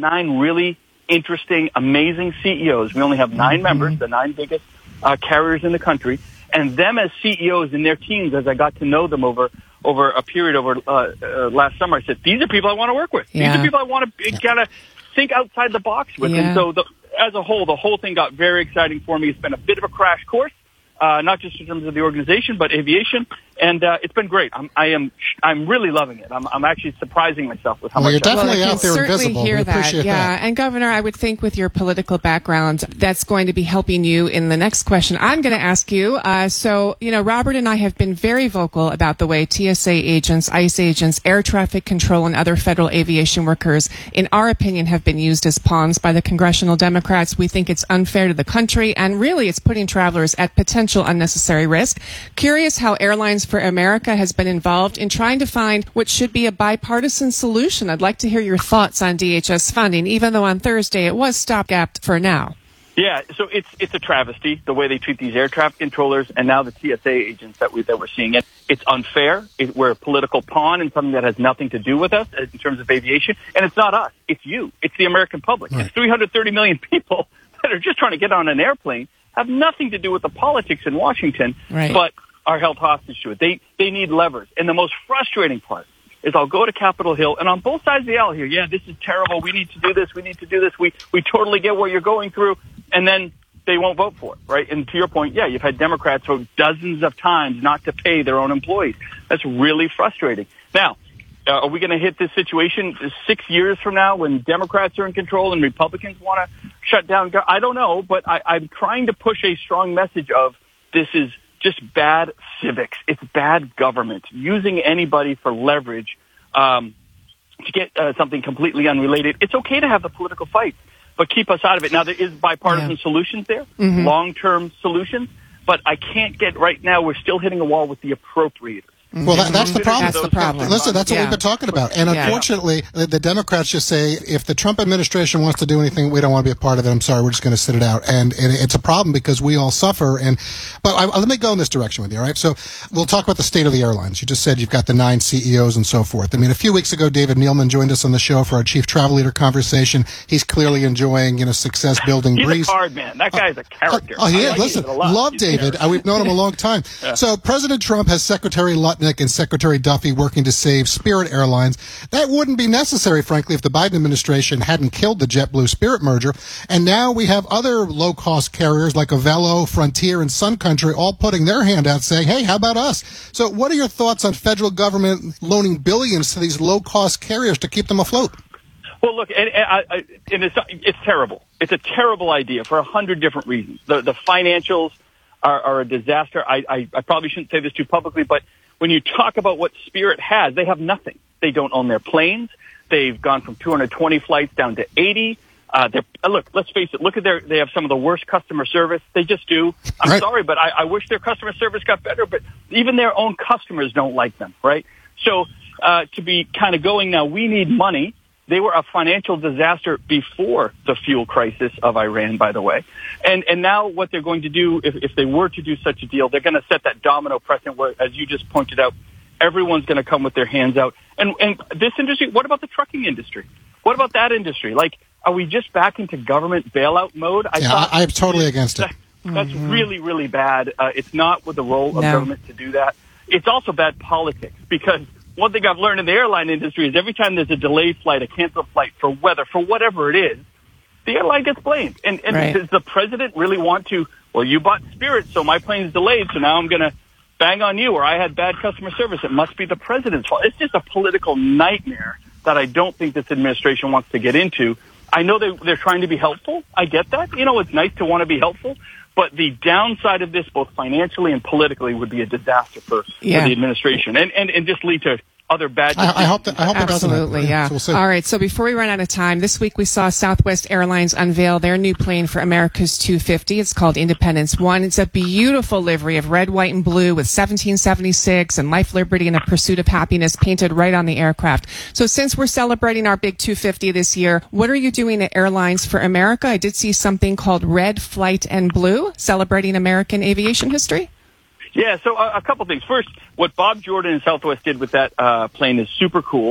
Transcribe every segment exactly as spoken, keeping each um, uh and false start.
nine really interesting, amazing C E Os. We only have nine mm-hmm. members, the nine biggest uh, carriers in the country, and them as C E Os and their teams, as I got to know them over over a period over uh, uh, last summer, I said, these are people I want to work with. Yeah. These are people I want to kind of think outside the box with. Yeah. And so the, as a whole, the whole thing got very exciting for me. It's been a bit of a crash course. Uh, not just in terms of the organization, but aviation, and uh, it's been great. I'm, I am, I'm really loving it. I'm, I'm actually surprising myself with how well, much. You're definitely well, out there certainly invisible. Hear we that. appreciate yeah. that. And Governor, I would think with your political background, that's going to be helping you in the next question I'm going to ask you. Uh, so, you know, Robert and I have been very vocal about the way T S A agents, ICE agents, air traffic control, and other federal aviation workers, in our opinion, have been used as pawns by the congressional Democrats. We think it's unfair to the country, and really, it's putting travelers at potential unnecessary risk. Curious how Airlines for America has been involved in trying to find what should be a bipartisan solution. I'd like to hear your thoughts on D H S funding, even though on Thursday it was stopgap for now. Yeah, so it's it's a travesty the way they treat these air traffic controllers and now the T S A agents that we that we're seeing. It it's unfair. It, we're a political pawn in something that has nothing to do with us in terms of aviation, and it's not us. It's you. It's the American public. Right. It's three hundred thirty million people that are just trying to get on an airplane. Have nothing to do with the politics in Washington, right. but are held hostage to it. They they need levers. And the most frustrating part is I'll go to Capitol Hill, and on both sides of the aisle here, yeah, this is terrible. We need to do this. We need to do this. We we totally get what you're going through. And then they won't vote for it, right? And to your point, yeah, you've had Democrats vote dozens of times not to pay their own employees. That's really frustrating. Now, uh, are we going to hit this situation six years from now when Democrats are in control and Republicans want to shut down? I don't know, but I, I'm trying to push a strong message of this is just bad civics. It's bad government. Using anybody for leverage um, to get uh, something completely unrelated. It's okay to have the political fight, but keep us out of it. Now, there is bipartisan yeah. solutions there, mm-hmm. long-term solutions, but I can't get right now. We're still hitting a wall with the appropriators. Well, that, that's the problem. That's the problem. Listen, that's what yeah. we've been talking about. And yeah. unfortunately, the, the Democrats just say, if the Trump administration wants to do anything, we don't want to be a part of it. I'm sorry, we're just going to sit it out. And, and it's a problem because we all suffer. And But I, let me go in this direction with you, all right? So we'll talk about the state of the airlines. You just said you've got the nine C E Os and so forth. I mean, a few weeks ago, David Neilman joined us on the show for our chief travel leader conversation. He's clearly enjoying, you know, success building He's breeze. He's a card man. That guy's a character. Uh, oh, he is. Like Listen, love He's David. Uh, we've known him a long time. yeah. So President Trump has Secretary Lutnick and Secretary Duffy working to save Spirit Airlines. That wouldn't be necessary, frankly, if the Biden administration hadn't killed the JetBlue Spirit merger. And now we have other low-cost carriers like Avelo, Frontier, and Sun Country all putting their hand out saying, hey, how about us? So what are your thoughts on federal government loaning billions to these low-cost carriers to keep them afloat? Well, look, and, and, I, and it's, it's terrible. It's a terrible idea for a hundred different reasons. The, the financials are, are a disaster. I, I, I probably shouldn't say this too publicly, but when you talk about what Spirit has, they have nothing. They don't own their planes. They've gone from two hundred twenty flights down to eighty. Uh, they're, uh, look, let's face it. Look at their, they have some of the worst customer service. They just do. I'm right. sorry, but I, I wish their customer service got better, but even their own customers don't like them, right? So, uh, to be kind of going now, we need money. They were a financial disaster before the fuel crisis of Iran, by the way. And and now what they're going to do, if, if they were to do such a deal, they're going to set that domino precedent where, as you just pointed out, everyone's going to come with their hands out. And and this industry, what about the trucking industry? What about that industry? Like, are we just back into government bailout mode? I yeah, thought I, I'm totally against it. That, that's mm-hmm. really, really bad. Uh, it's not with the role of no. government to do that. It's also bad politics because one thing I've learned in the airline industry is every time there's a delayed flight, a canceled flight for weather, for whatever it is, the airline gets blamed. And, and right. does the president really want to, well, you bought Spirit, so my plane's delayed, so now I'm going to bang on you, or I had bad customer service. It must be the president's fault. It's just a political nightmare that I don't think this administration wants to get into. I know they, they're trying to be helpful. I get that. You know, it's nice to want to be helpful. But the downside of this, both financially and politically, would be a disaster for, yeah. for the administration and, and, and just lead to other bad I, I hope that, I hope it doesn't. Absolutely, yeah. So we'll All right, so before we run out of time, this week we saw Southwest Airlines unveil their new plane for America's two fifty. It's called Independence One. It's a beautiful livery of red, white, and blue with seventeen seventy-six and Life, Liberty, and a Pursuit of Happiness painted right on the aircraft. So since we're celebrating our big two fifty this year, what are you doing at Airlines for America? I did see something called Red, Flight, and Blue, celebrating American aviation history. Yeah, so a, a couple things. First, what Bob Jordan and Southwest did with that uh, plane is super cool.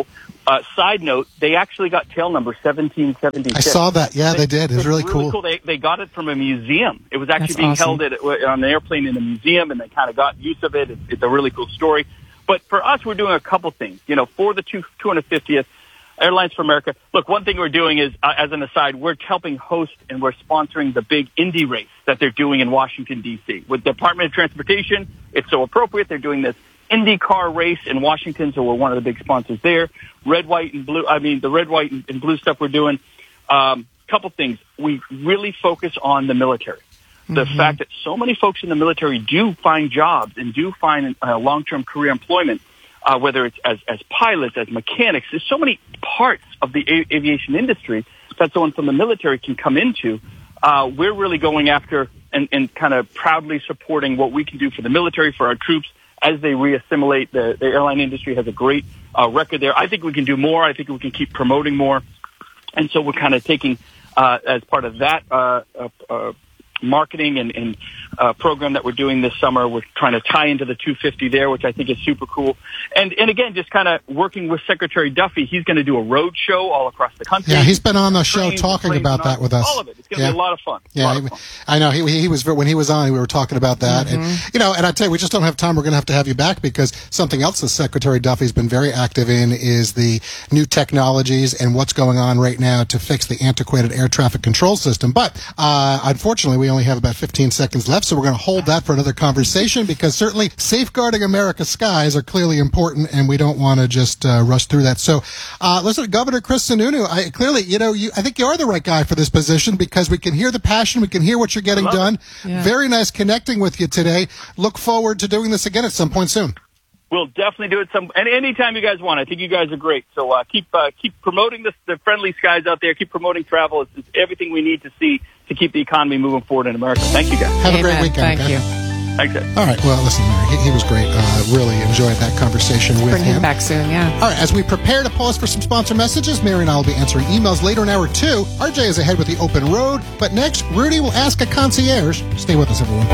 Uh, side note, they actually got tail number seventeen seventy-six. I saw that. Yeah, they, they did. It was really, really cool. cool. They, they got it from a museum. It was actually That's being awesome. held at, on an airplane in a museum, and they kind of got use of it. It's, it's a really cool story. But for us, we're doing a couple things. You know, for the two, two hundred fiftieth Airlines for America, look, one thing we're doing is, uh, as an aside, we're helping host and we're sponsoring the big Indy race that they're doing in Washington, D C With the Department of Transportation, it's so appropriate. They're doing this IndyCar race in Washington, so we're one of the big sponsors there. Red, white, and blue. I mean, the red, white, and blue stuff we're doing. Um, couple things. We really focus on the military. The mm-hmm. fact that so many folks in the military do find jobs and do find uh, long-term career employment, uh, whether it's as, as pilots, as mechanics. There's so many parts of the a- aviation industry that someone from the military can come into. Uh, we're really going after and, and kind of proudly supporting what we can do for the military, for our troops, as they reassimilate. The, the airline industry has a great uh, record there. I think we can do more. I think we can keep promoting more. And so we're kind of taking, uh, as part of that uh, uh, uh, marketing and, and uh, program that we're doing this summer, we're trying to tie into the two fifty there, which I think is super cool. And and again, just kind of working with Secretary Duffy. He's going to do a road show all across the country. Yeah, he's been on the show Trains, talking planes, about that with us. All of it. It's going to yeah. be a lot of fun. Yeah, of he, fun. I know. He, he was when he was on. We were talking about that, Mm-hmm. and you know, and I tell you, we just don't have time. We're going to have to have you back because something else that Secretary Duffy's been very active in is the new technologies and what's going on right now to fix the antiquated air traffic control system. But uh, unfortunately, we only have about fifteen seconds left, so we're going to hold that for another conversation because certainly safeguarding America's skies are clearly important, and we don't want to just uh, rush through that. So, uh, listen, Governor Chris Sununu, I, clearly, you know, you, I think you are the right guy for this position because we can hear the passion, we can hear what you're getting done. Yeah. Very nice connecting with you today. Look forward to doing this again at some point soon. We'll definitely do it some and anytime you guys want. I think you guys are great. So uh, keep uh, keep promoting this, the friendly skies out there. Keep promoting travel. It's, it's everything we need to see to keep the economy moving forward in America. Thank you, guys. Have Amen. a great weekend. Thank okay? you. Thanks, guys. All right. Well, listen, Mary, he, he was great. Uh, really enjoyed that conversation with Bring him. him back soon, yeah. All right, as we prepare to pause for some sponsor messages, Mary and I will be answering emails later in hour two. R J is ahead with the open road, but next, Rudy will ask a concierge. Stay with us, everyone.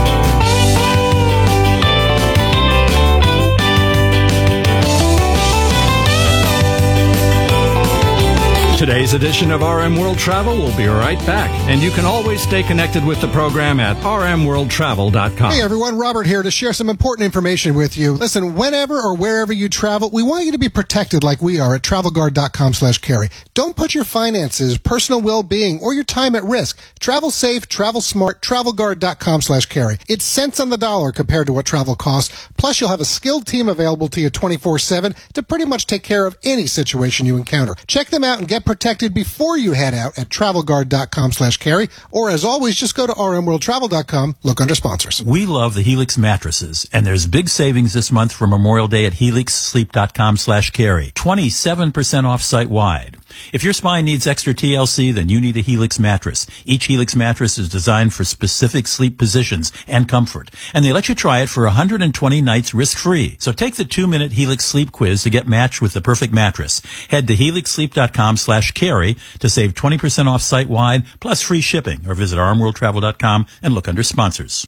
Today's edition of R M World Travel will be right back, and you can always stay connected with the program at r m world travel dot com. Hey everyone, Robert here to share some important information with you. Listen, whenever or wherever you travel, we want you to be protected like we are at travel guard dot com slash carry. Don't put your finances, personal well-being, or your time at risk. Travel safe, travel smart, travel guard dot com slash carry. It's cents on the dollar compared to what travel costs. Plus, you'll have a skilled team available to you twenty-four seven to pretty much take care of any situation you encounter. Check them out and get protected before you head out at travel guard dot com slash carry, or as always, just go to r m world travel dot com, look under sponsors. We love the Helix mattresses, and there's big savings this month for Memorial Day at helix sleep dot com slash carry. twenty-seven percent off site-wide. If your spine needs extra T L C, then you need a Helix mattress. Each Helix mattress is designed for specific sleep positions and comfort, and they let you try it for one hundred twenty nights risk-free. So take the two-minute Helix sleep quiz to get matched with the perfect mattress. Head to helix sleep dot com slash carry to save twenty percent off site-wide, plus free shipping, or visit r m world travel dot com and look under sponsors.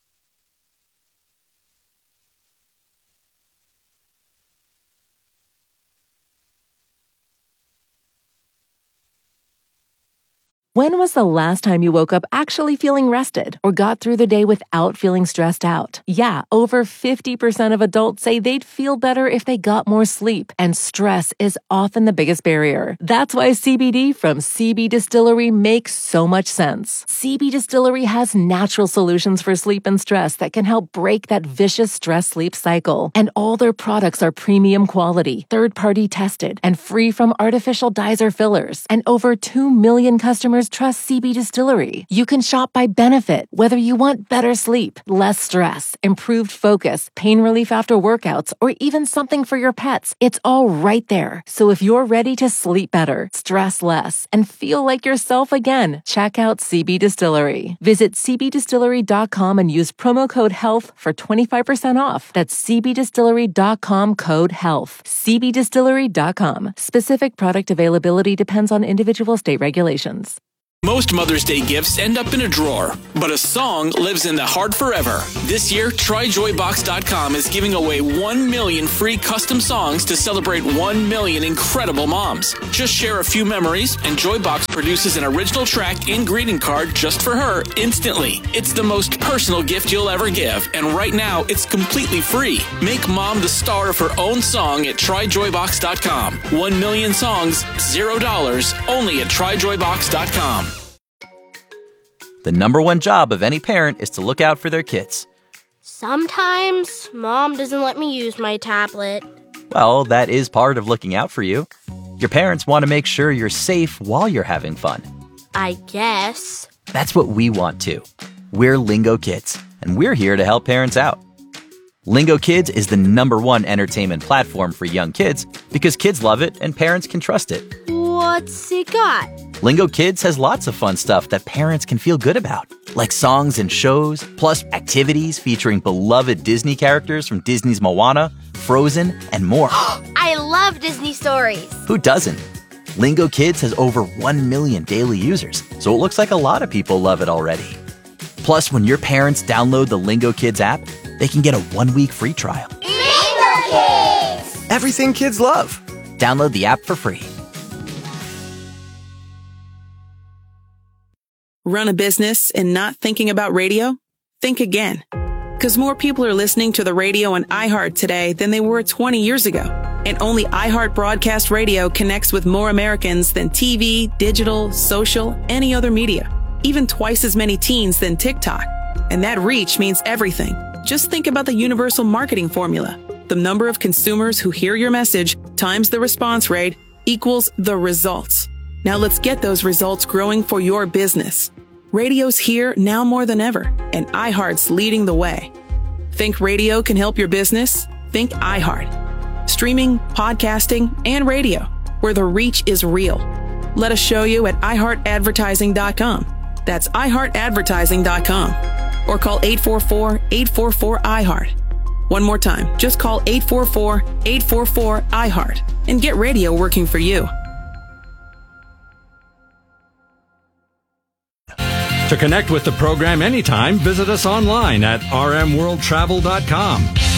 When was the last time you woke up actually feeling rested or got through the day without feeling stressed out? Yeah, over fifty percent of adults say they'd feel better if they got more sleep, and stress is often the biggest barrier. That's why C B D from C B Distillery makes so much sense. C B Distillery has natural solutions for sleep and stress that can help break that vicious stress-sleep cycle. And all their products are premium quality, third-party tested, and free from artificial dyes or fillers. And over two million customers trust C B Distillery. You can shop by benefit, whether you want better sleep, less stress, improved focus, pain relief after workouts, or even something for your pets. It's all right there. So if you're ready to sleep better, stress less, and feel like yourself again, check out C B Distillery. Visit c b distillery dot com and use promo code HEALTH for twenty-five percent off. That's c b distillery dot com code HEALTH. c b distillery dot com. Specific product availability depends on individual state regulations. Most Mother's Day gifts end up in a drawer, but a song lives in the heart forever. This year, Try Joy Box dot com is giving away one million free custom songs to celebrate one million incredible moms. Just share a few memories, and Joybox produces an original track and greeting card just for her instantly. It's the most personal gift you'll ever give, and right now, it's completely free. Make mom the star of her own song at Try Joy Box dot com. One million songs, zero dollars, only at Try Joy Box dot com. The number one job of any parent is to look out for their kids. Sometimes Mom doesn't let me use my tablet. Well, that is part of looking out for you. Your parents want to make sure you're safe while you're having fun. I guess. That's what we want too. We're Lingo Kids, and we're here to help parents out. Lingo Kids is the number one entertainment platform for young kids because kids love it and parents can trust it. What's it got? Lingo Kids has lots of fun stuff that parents can feel good about, like songs and shows, plus activities featuring beloved Disney characters from Disney's Moana, Frozen, and more. I love Disney stories. Who doesn't? Lingo Kids has over one million daily users, so it looks like a lot of people love it already. Plus, when your parents download the Lingo Kids app, they can get a one-week free trial. Lingo Kids! Everything kids love. Download the app for free. Run a business and not thinking about radio? Think again. Because more people are listening to the radio on iHeart today than they were twenty years ago. And only iHeart Broadcast Radio connects with more Americans than T V, digital, social, any other media. Even twice as many teens than TikTok. And that reach means everything. Just think about the universal marketing formula. The number of consumers who hear your message times the response rate equals the results. Now let's get those results growing for your business. Radio's here now more than ever, and iHeart's leading the way. Think radio can help your business? Think iHeart. Streaming, podcasting, and radio, where the reach is real. Let us show you at i heart advertising dot com. That's i heart advertising dot com. Or call eight four four, eight four four, I heart. One more time, just call eight four four, eight four four, I heart and get radio working for you. To connect with the program anytime, visit us online at r m world travel dot com.